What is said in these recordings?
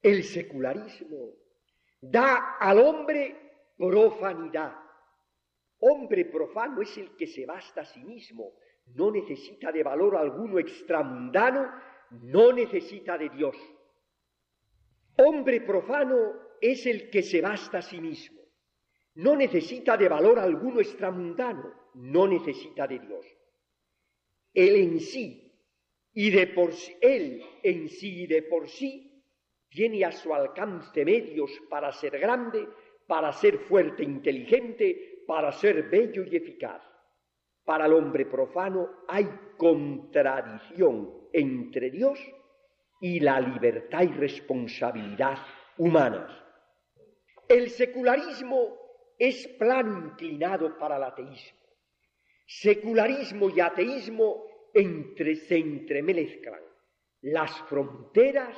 El secularismo da al hombre profanidad. Hombre profano es el que se basta a sí mismo, no necesita de valor alguno extramundano, no necesita de Dios. Hombre profano es el que se basta a sí mismo, no necesita de valor alguno extramundano, no necesita de Dios. Él en sí y de por sí tiene a su alcance medios para ser grande, para ser fuerte e inteligente, para ser bello y eficaz. Para el hombre profano hay contradicción entre Dios y la libertad y responsabilidad humanas. El secularismo es plano inclinado para el ateísmo. Secularismo y ateísmo se entremezclan. Las fronteras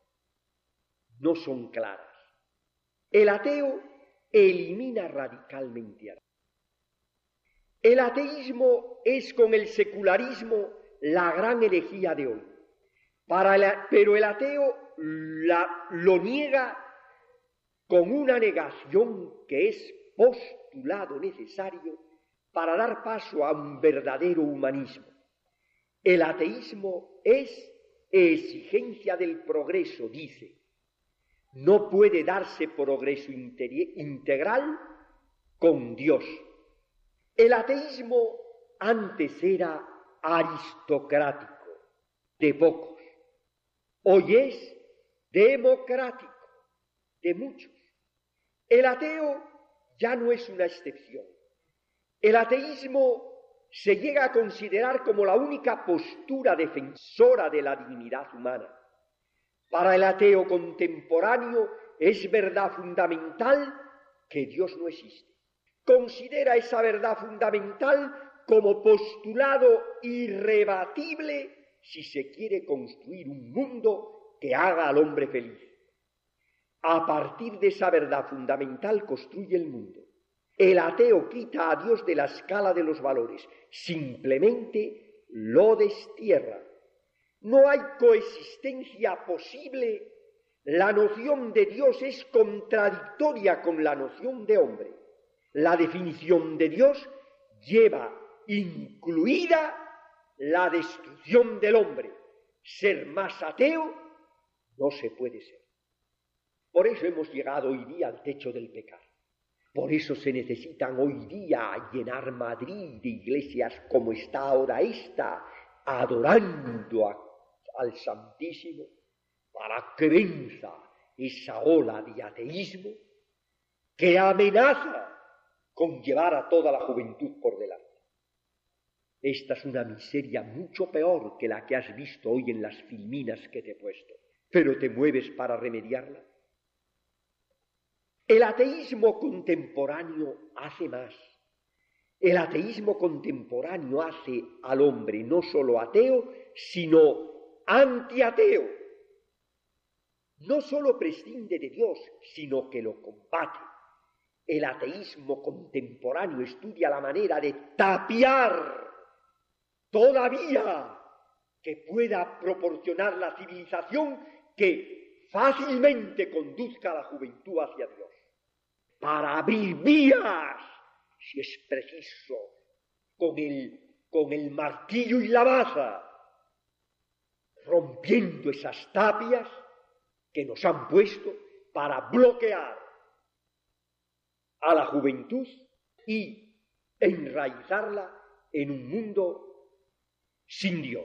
no son claras. El ateo elimina radicalmente a Dios. El ateísmo es con el secularismo la gran herejía de hoy. Pero el ateo lo niega con una negación que es postulado necesario para dar paso a un verdadero humanismo. El ateísmo es exigencia del progreso, dice. No puede darse progreso integral con Dios. El ateísmo antes era aristocrático, de pocos. Hoy es democrático, de muchos. El ateo ya no es una excepción. El ateísmo se llega a considerar como la única postura defensora de la dignidad humana. Para el ateo contemporáneo es verdad fundamental que Dios no existe. Considera esa verdad fundamental como postulado irrebatible si se quiere construir un mundo que haga al hombre feliz. A partir de esa verdad fundamental construye el mundo. El ateo quita a Dios de la escala de los valores, simplemente lo destierra. No hay coexistencia posible. La noción de Dios es contradictoria con la noción de hombre. La definición de Dios lleva incluida la destrucción del hombre. Ser más ateo no se puede ser. Por eso hemos llegado hoy día al techo del pecado. Por eso se necesitan hoy día llenar Madrid de iglesias como está ahora esta, adorando al Santísimo, para que venza esa ola de ateísmo que amenaza con llevar a toda la juventud por delante. Esta es una miseria mucho peor que la que has visto hoy en las filminas que te he puesto, pero te mueves para remediarla. El ateísmo contemporáneo hace más. El ateísmo contemporáneo hace al hombre no solo ateo, sino antiateo. No solo prescinde de Dios, sino que lo combate. El ateísmo contemporáneo estudia la manera de tapiar toda vía que pueda proporcionar la civilización que fácilmente conduzca a la juventud hacia Dios. Para abrir vías, si es preciso, con el martillo y la maza, rompiendo esas tapias que nos han puesto para bloquear a la juventud y enraizarla en un mundo sin Dios.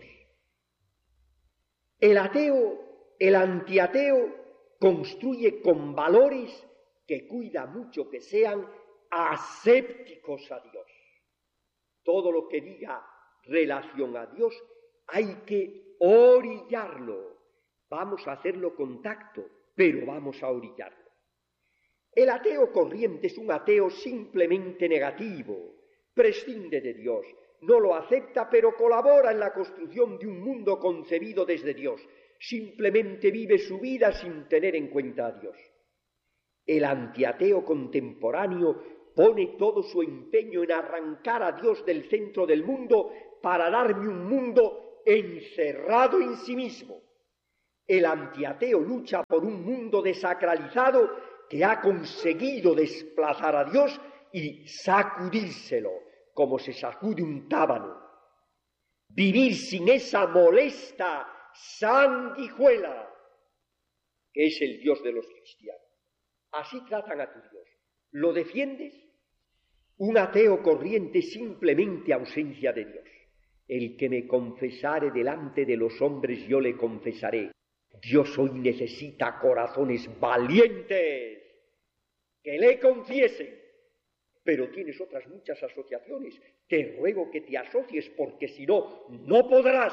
El ateo, el antiateo, construye con valores que cuida mucho que sean asépticos a Dios. Todo lo que diga relación a Dios hay que orillarlo. Vamos a hacerlo con tacto, pero vamos a orillarlo. El ateo corriente es un ateo simplemente negativo, prescinde de Dios, no lo acepta, pero colabora en la construcción de un mundo concebido desde Dios. Simplemente vive su vida sin tener en cuenta a Dios. El antiateo contemporáneo pone todo su empeño en arrancar a Dios del centro del mundo para darme un mundo encerrado en sí mismo. El antiateo lucha por un mundo desacralizado que ha conseguido desplazar a Dios y sacudírselo, como se sacude un tábano. Vivir sin esa molesta sanguijuela que es el Dios de los cristianos. Así tratan a tu Dios. ¿Lo defiendes? Un ateo corriente es simplemente ausencia de Dios. El que me confesare delante de los hombres, yo le confesaré. Dios hoy necesita corazones valientes que le confiesen. Pero tienes otras muchas asociaciones. Te ruego que te asocies, porque si no, no podrás.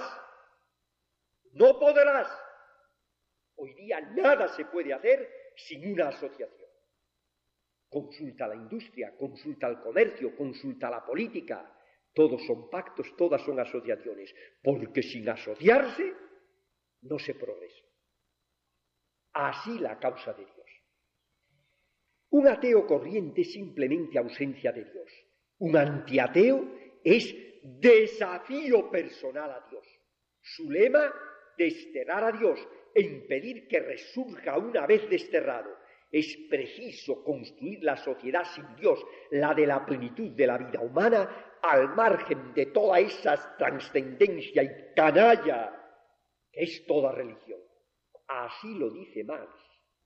No podrás. Hoy día nada se puede hacer sin una asociación. Consulta a la industria, consulta al comercio, consulta a la política. Todos son pactos, todas son asociaciones. Porque sin asociarse no se progresa. Así la causa de Dios. Un ateo corriente es simplemente ausencia de Dios. Un antiateo es desafío personal a Dios. Su lema, desterrar a Dios e impedir que resurja una vez desterrado. Es preciso construir la sociedad sin Dios, la de la plenitud de la vida humana, al margen de toda esa trascendencia y canalla que es toda religión. Así lo dice Marx.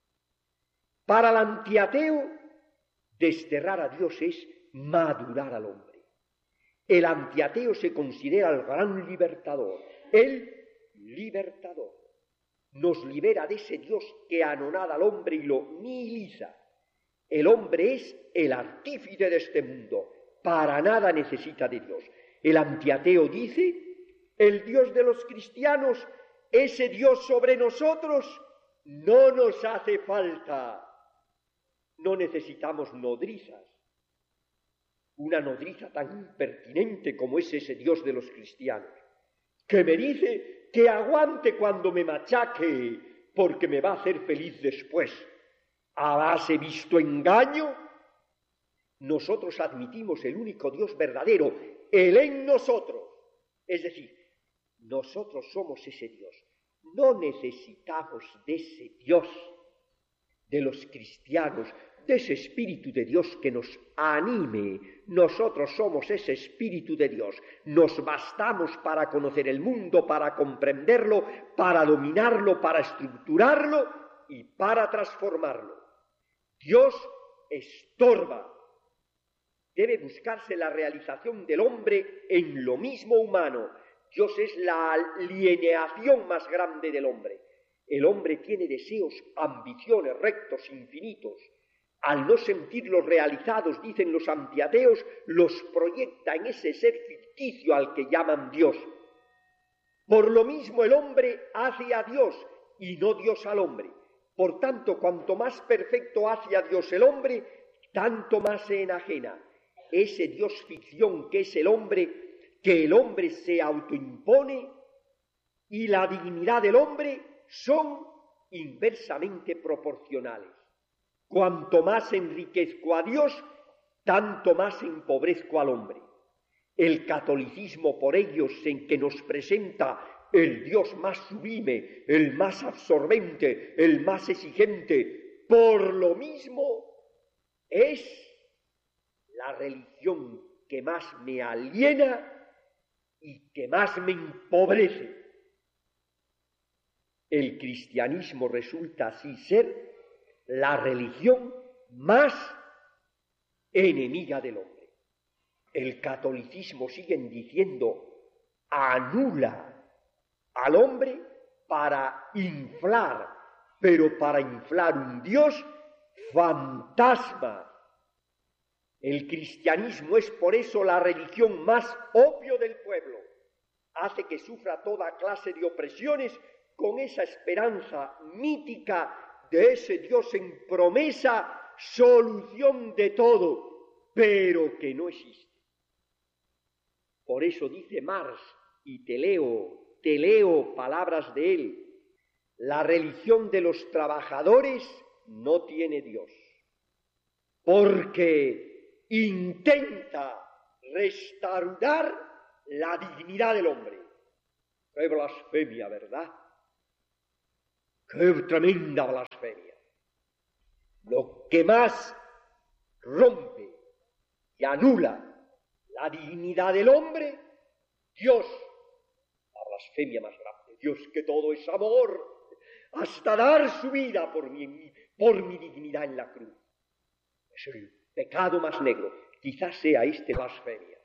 Para el antiateo, desterrar a Dios es madurar al hombre. El antiateo se considera el gran libertador, el libertador. Nos libera de ese Dios que anonada al hombre y lo nihiliza. El hombre es el artífice de este mundo, para nada necesita de Dios. El antiateo dice, el Dios de los cristianos, ese Dios sobre nosotros, no nos hace falta. No necesitamos nodrizas. Una nodriza tan impertinente como es ese Dios de los cristianos, que me dice que aguante cuando me machaque, porque me va a hacer feliz después. ¿Habáse visto engaño? Nosotros admitimos el único Dios verdadero, el en nosotros. Es decir, nosotros somos ese Dios. No necesitamos de ese Dios de los cristianos, de ese Espíritu de Dios que nos anime. Nosotros somos ese Espíritu de Dios. Nos bastamos para conocer el mundo, para comprenderlo, para dominarlo, para estructurarlo y para transformarlo. Dios estorba. Debe buscarse la realización del hombre en lo mismo humano. Dios es la alienación más grande del hombre. El hombre tiene deseos, ambiciones, rectos, infinitos. Al no sentirlos realizados, dicen los antiateos, los proyecta en ese ser ficticio al que llaman Dios. Por lo mismo el hombre hace a Dios y no Dios al hombre. Por tanto, cuanto más perfecto hace a Dios el hombre, tanto más se enajena. Ese Dios ficción que es el hombre, que el hombre se autoimpone, y la dignidad del hombre son inversamente proporcionales. Cuanto más enriquezco a Dios, tanto más empobrezco al hombre. El catolicismo, por ellos, en que nos presenta el Dios más sublime, el más absorbente, el más exigente, por lo mismo es la religión que más me aliena y que más me empobrece. El cristianismo resulta así ser la religión más enemiga del hombre. El catolicismo, siguen diciendo, anula al hombre para inflar, pero para inflar un Dios fantasma. El cristianismo es por eso la religión más opio del pueblo. Hace que sufra toda clase de opresiones con esa esperanza mítica de ese Dios en promesa, solución de todo, pero que no existe. Por eso dice Marx, y te leo palabras de él, la religión de los trabajadores no tiene Dios, porque intenta restaurar la dignidad del hombre. ¡Qué blasfemia!, ¿verdad? ¡Qué tremenda blasfemia! Lo que más rompe y anula la dignidad del hombre, Dios, la blasfemia más grande, Dios que todo es amor, hasta dar su vida por mi dignidad en la cruz. Es el pecado más negro, quizás sea este blasfemia.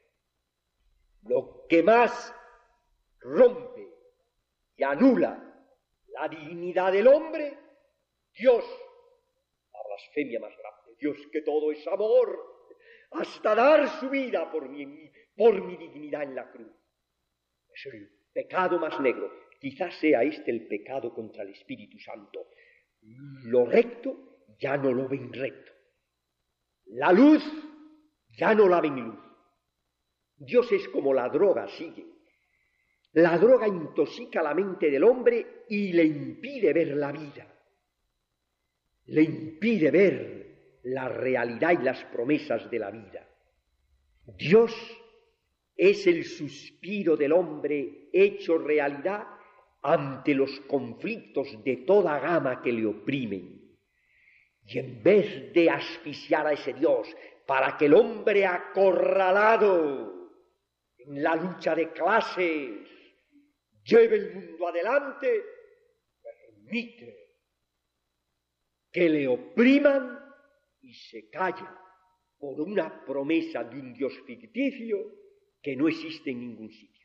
Lo que más rompe y anula la dignidad del hombre, Dios, la blasfemia más grande, Dios que todo es amor, hasta dar su vida por mi dignidad en la cruz. Es el pecado más negro, quizás sea este el pecado contra el Espíritu Santo. Lo recto ya no lo ven recto. La luz ya no la ven luz. Dios es como la droga, sigue. La droga intoxica la mente del hombre y le impide ver la vida. Le impide ver la realidad y las promesas de la vida. Dios es el suspiro del hombre hecho realidad ante los conflictos de toda gama que le oprimen. Y en vez de asfixiar a ese Dios para que el hombre acorralado en la lucha de clases lleve el mundo adelante, permite que le opriman y se calla por una promesa de un Dios ficticio que no existe en ningún sitio.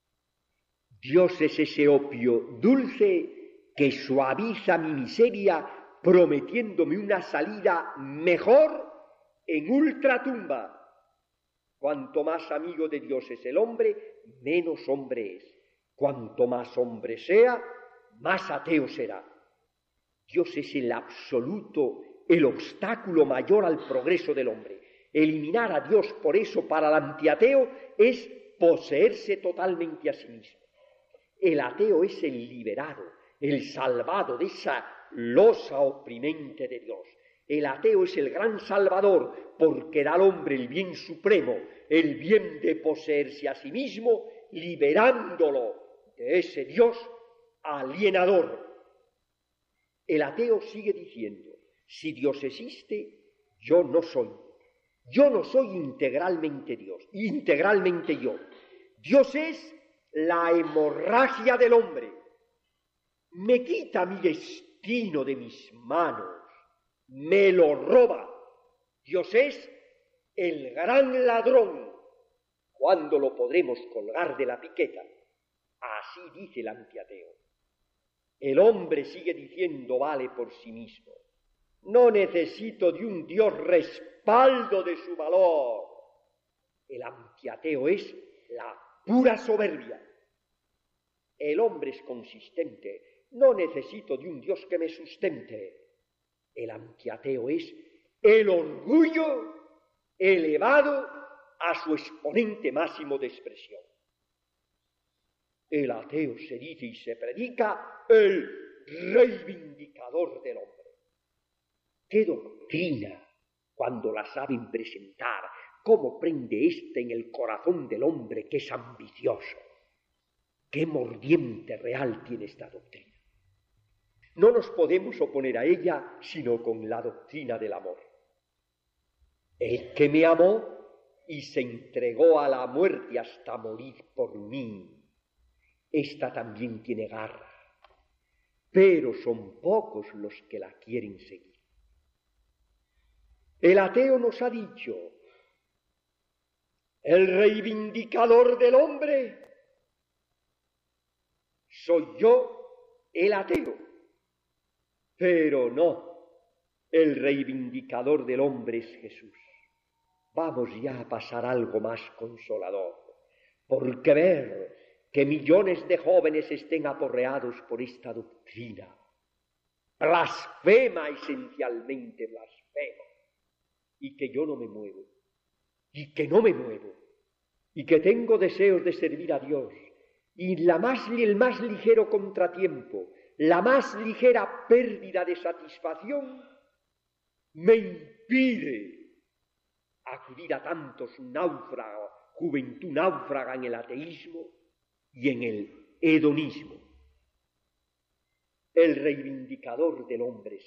Dios es ese opio dulce que suaviza mi miseria prometiéndome una salida mejor en ultratumba. Cuanto más amigo de Dios es el hombre, menos hombre es. Cuanto más hombre sea, más ateo será. Dios es el absoluto, el obstáculo mayor al progreso del hombre. Eliminar a Dios, por eso, para el antiateo es poseerse totalmente a sí mismo. El ateo es el liberado, el salvado de esa losa oprimente de Dios. El ateo es el gran salvador porque da al hombre el bien supremo, el bien de poseerse a sí mismo, liberándolo de ese Dios alienador. El ateo sigue diciendo, si Dios existe, yo no soy. Yo no soy integralmente Dios, integralmente yo. Dios es la hemorragia del hombre. Me quita mi destino de mis manos, me lo roba. Dios es el gran ladrón. ¿Cuándo lo podremos colgar de la piqueta? Así dice el antiateo. El hombre sigue diciendo vale por sí mismo. No necesito de un Dios respaldo de su valor. El antiateo es la pura soberbia. El hombre es consistente. No necesito de un Dios que me sustente. El antiateo es el orgullo elevado a su exponente máximo de expresión. El ateo se dice y se predica el reivindicador del hombre. ¡Qué doctrina cuando la saben presentar! ¿Cómo prende en el corazón del hombre que es ambicioso? ¡Qué mordiente real tiene esta doctrina! No nos podemos oponer a ella sino con la doctrina del amor. El que me amó y se entregó a la muerte hasta morir por mí, esta también tiene garra, pero son pocos los que la quieren seguir. El ateo nos ha dicho, el reivindicador del hombre soy yo, el ateo, pero no, el reivindicador del hombre es Jesús. Vamos ya a pasar algo más consolador, porque ver que millones de jóvenes estén aporreados por esta doctrina, blasfema, esencialmente blasfema, y que yo no me muevo, y que no me muevo, y que tengo deseos de servir a Dios, y el más ligero contratiempo, la más ligera pérdida de satisfacción, me impide acudir a tantos náufragos, juventud náufraga en el ateísmo y en el hedonismo. el reivindicador del hombre